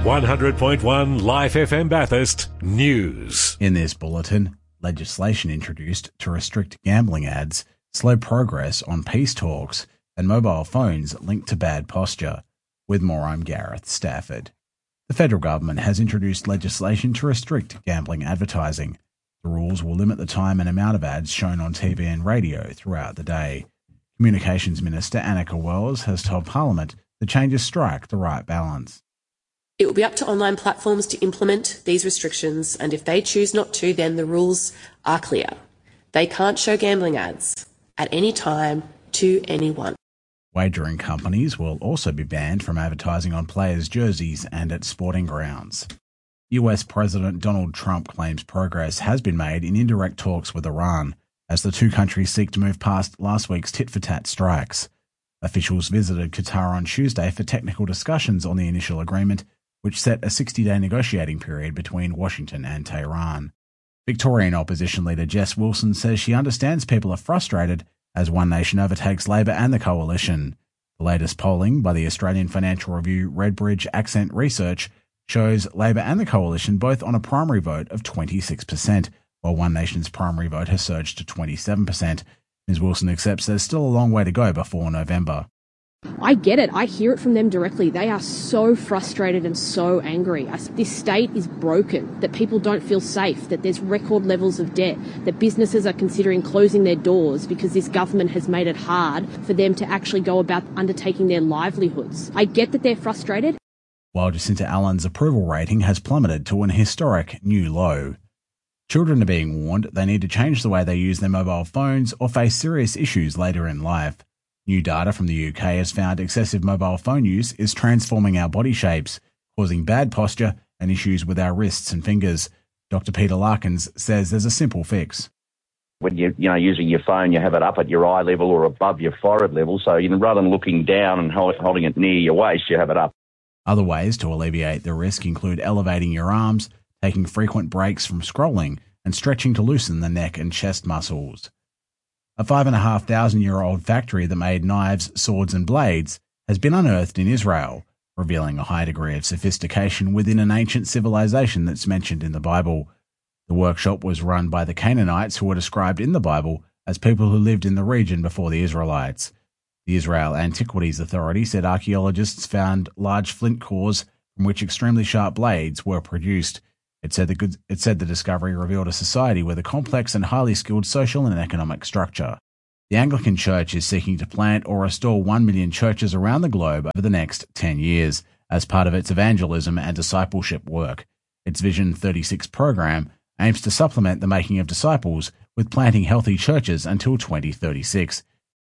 100.1 Life FM Bathurst News. In this bulletin, legislation introduced to restrict gambling ads, slow progress on peace talks, and mobile phones linked to bad posture. With more, I'm Gareth Stafford. The federal government has introduced legislation to restrict gambling advertising. The rules will limit the time and amount of ads shown on TV and radio throughout the day. Communications Minister Annika Wells has told Parliament the changes strike the right balance. It will be up to online platforms to implement these restrictions, and if they choose not to, then the rules are clear. They can't show gambling ads at any time to anyone. Wagering companies will also be banned from advertising on players' jerseys and at sporting grounds. US President Donald Trump claims progress has been made in indirect talks with Iran as the two countries seek to move past last week's tit-for-tat strikes. Officials visited Qatar on Tuesday for technical discussions on the initial agreement, which set a 60-day negotiating period between Washington and Tehran. Victorian opposition leader Jess Wilson says she understands people are frustrated as One Nation overtakes Labor and the coalition. The latest polling by the Australian financial review Redbridge Accent Research shows Labor and the coalition both on a primary vote of 26%, while One Nation's primary vote has surged to 27%. Ms Wilson accepts there's still a long way to go before November. I get it. I hear it from them directly. They are so frustrated and so angry. This state is broken, that people don't feel safe, that there's record levels of debt, that businesses are considering closing their doors because this government has made it hard for them to actually go about undertaking their livelihoods. I get that they're frustrated. While Jacinta Allen's approval rating has plummeted to an historic new low. Children are being warned they need to change the way they use their mobile phones or face serious issues later in life. New data from the UK has found excessive mobile phone use is transforming our body shapes, causing bad posture and issues with our wrists and fingers. Dr. Peter Larkins says there's a simple fix. When you're using your phone, you have it up at your eye level or above your forehead level, so rather than looking down and holding it near your waist, you have it up. Other ways to alleviate the risk include elevating your arms, taking frequent breaks from scrolling, and stretching to loosen the neck and chest muscles. A 5,500-year-old factory that made knives, swords and blades has been unearthed in Israel, revealing a high degree of sophistication within an ancient civilization that's mentioned in the Bible. The workshop was run by the Canaanites, who were described in the Bible as people who lived in the region before the Israelites. The Israel Antiquities Authority said archaeologists found large flint cores from which extremely sharp blades were produced. It said the discovery revealed a society with a complex and highly skilled social and economic structure. The Anglican Church is seeking to plant or restore 1 million churches around the globe over the next 10 years as part of its evangelism and discipleship work. Its Vision 36 program aims to supplement the making of disciples with planting healthy churches until 2036.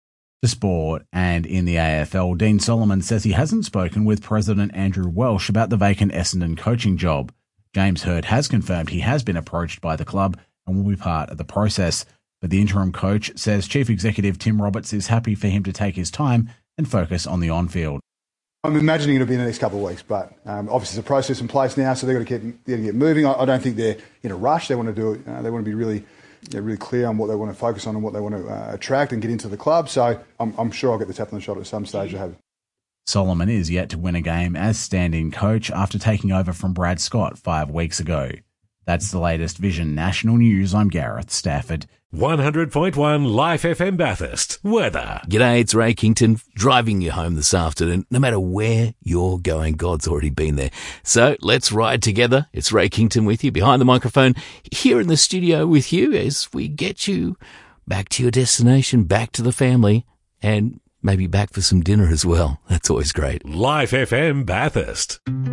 To sport, and in the AFL, Dean Solomon says he hasn't spoken with President Andrew Welsh about the vacant Essendon coaching job. James Hird has confirmed he has been approached by the club and will be part of the process, but the interim coach says Chief Executive Tim Roberts is happy for him to take his time and focus on the on-field. I'm imagining it'll be in the next couple of weeks, but obviously there's a process in place now, so they've got to get moving. I don't think they're in a rush. They want to do it. They want to be really clear on what they want to focus on and what they want to attract and get into the club. So I'm sure I'll get the tap on the shot at some stage. I have. Solomon is yet to win a game as stand-in coach after taking over from Brad Scott 5 weeks ago. That's the latest Vision National News. I'm Gareth Stafford. 100.1 Life FM Bathurst. Weather. G'day, it's Ray Kington, driving you home this afternoon. No matter where you're going, God's already been there. So let's ride together. It's Ray Kington with you behind the microphone, here in the studio with you as we get you back to your destination, back to the family, and maybe back for some dinner as well. That's always great. Life FM Bathurst.